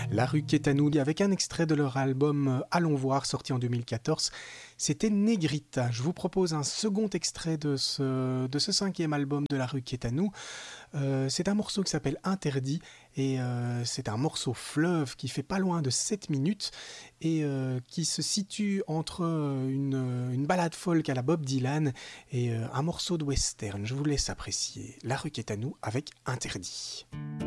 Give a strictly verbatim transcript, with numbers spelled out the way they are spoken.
La rue qui est à nous, avec un extrait de leur album Allons voir, sorti en deux mille quatorze. C'était Negrita. Je vous propose un second extrait de ce, de ce cinquième album de La rue qui est à nous. Euh, c'est un morceau qui s'appelle Interdit et euh, c'est un morceau fleuve qui fait pas loin de sept minutes et euh, qui se situe entre une, une balade folk à la Bob Dylan et euh, un morceau de western. Je vous laisse apprécier La rue qui est à nous avec Interdit.